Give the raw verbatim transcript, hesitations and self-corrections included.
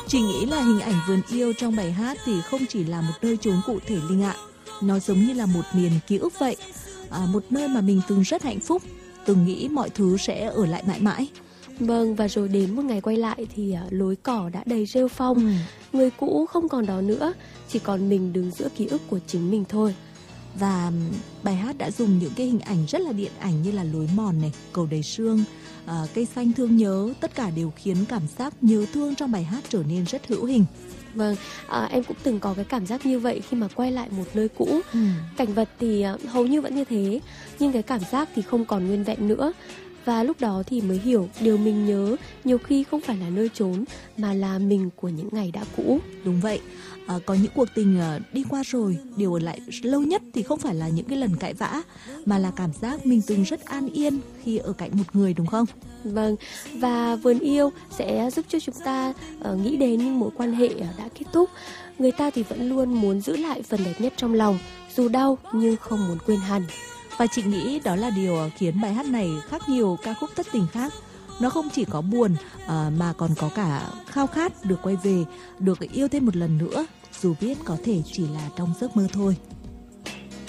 Chị nghĩ là hình ảnh vườn yêu trong bài hát thì không chỉ là một nơi chốn cụ thể Linh ạ. Nó giống như là một miền ký ức vậy. À, một nơi mà mình từng rất hạnh phúc, từng nghĩ mọi thứ sẽ ở lại mãi mãi. Vâng, và rồi đến một ngày quay lại thì uh, lối cỏ đã đầy rêu phong. Ừ. Người cũ không còn đó nữa, chỉ còn mình đứng giữa ký ức của chính mình thôi. Và bài hát đã dùng những cái hình ảnh rất là điện ảnh như là lối mòn này, cầu đầy sương, à, cây xanh thương nhớ. Tất cả đều khiến cảm giác nhớ thương trong bài hát trở nên rất hữu hình. Vâng, à, em cũng từng có cái cảm giác như vậy khi mà quay lại một nơi cũ. Ừ. Cảnh vật thì uh, hầu như vẫn như thế, nhưng cái cảm giác thì không còn nguyên vẹn nữa. Và lúc đó thì mới hiểu điều mình nhớ nhiều khi không phải là nơi chốn mà là mình của những ngày đã cũ. Đúng vậy, à, có những cuộc tình à, đi qua rồi, điều ở lại lâu nhất thì không phải là những cái lần cãi vã, mà là cảm giác mình từng rất an yên khi ở cạnh một người, đúng không? Vâng, và vườn yêu sẽ giúp cho chúng ta uh, nghĩ đến những mối quan hệ uh, đã kết thúc. Người ta thì vẫn luôn muốn giữ lại phần đẹp nhất trong lòng, dù đau nhưng không muốn quên hẳn. Và chị nghĩ đó là điều khiến bài hát này khác nhiều ca khúc thất tình khác. Nó không chỉ có buồn à, mà còn có cả khao khát được quay về, được yêu thêm một lần nữa, dù biết có thể chỉ là trong giấc mơ thôi.